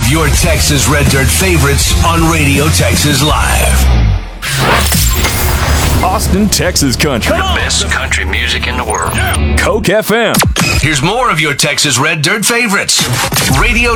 your Texas Red Dirt favorites on Radio Texas Live. Austin, Texas country. The best country music in the world. Coke FM. Here's more of your Texas Red Dirt favorites. Radio